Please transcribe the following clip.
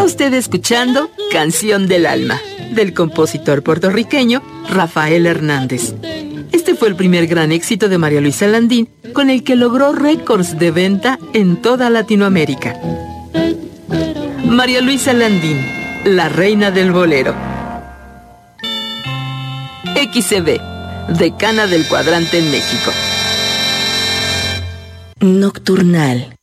usted escuchando Canción del Alma, del compositor puertorriqueño Rafael Hernández. Este fue el primer gran éxito de María Luisa Landín, con el que logró récords de venta en toda Latinoamérica. María Luisa Landín, la reina del bolero. XCB, decana del cuadrante en México. Nocturnal.